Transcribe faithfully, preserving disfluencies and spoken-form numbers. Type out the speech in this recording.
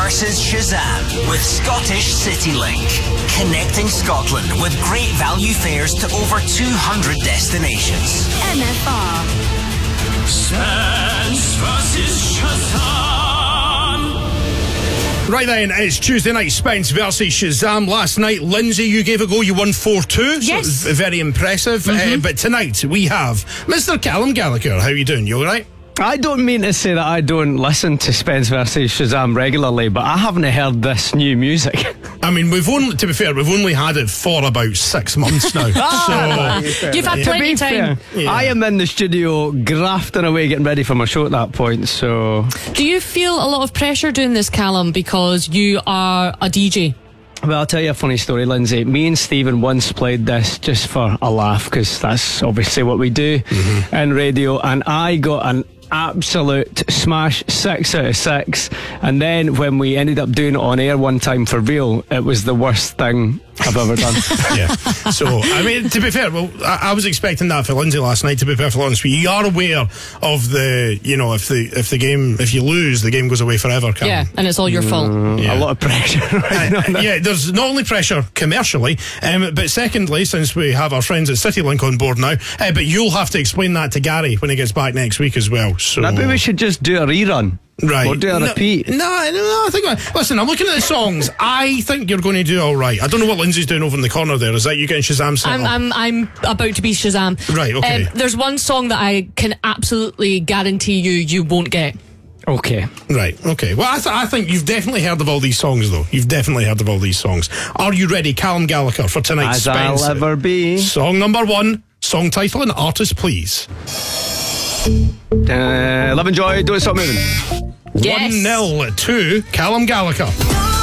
versus Shazam with Scottish CityLink. Connecting Scotland with great value fares to over two hundred destinations. M F R. Spence versus Shazam. Right then, it's Tuesday night, Spence versus Shazam. Last night, Lindsay, you gave a go, you won four two. Yes. So very impressive. Mm-hmm. Uh, but tonight, we have Mister Callum Gallagher. How are you doing? You alright? I don't mean to say that I don't listen to Spence versus Shazam regularly, but I haven't heard this new music. I mean, we've only, to be fair, we've only had it for about six months now. so You've had Yeah. plenty of time. Fair, Yeah. I am in the studio grafting away, getting ready for my show at that point, so... Do you feel a lot of pressure doing this, Callum, because you are a D J? Well, I'll tell you a funny story, Lindsay. Me and Stephen once played this just for a laugh, because that's obviously what we do mm-hmm. in radio, and I got an absolute smash six out of six, and then when we ended up doing it on air one time for real, it was the worst thing I've ever done. yeah. So, I mean, to be fair, well, I, I was expecting that for Lindsay last night, to be perfectly honest with you. You are aware of the, you know, if the if the game, if you lose, the game goes away forever, Callum. Yeah, and it's all your fault. Mm, Yeah. A lot of pressure right Uh, now. yeah, there's not only pressure commercially, um, but secondly, since we have our friends at CityLink on board now, uh, but you'll have to explain that to Gary when he gets back next week as well. So Maybe we should just do a rerun. Right. Or do a no, repeat. No, no, no, I think. Listen, I'm looking at the songs. I think you're going to do all right. I don't know what Lindsay's doing over in the corner there. Is that you getting Shazam set I'm, up? I'm, I'm about to be Shazam. Right, okay. Um, there's one song that I can absolutely guarantee you you won't get. Okay. Right, okay. Well, I, th- I think you've definitely heard of all these songs, though. You've definitely heard of all these songs. Are you ready, Callum Gallagher, for tonight's As Spence? I'll ever be. Song number one, song title and artist, please. Uh, love and joy, don't stop moving. Yes. one nil to Callum Gallagher.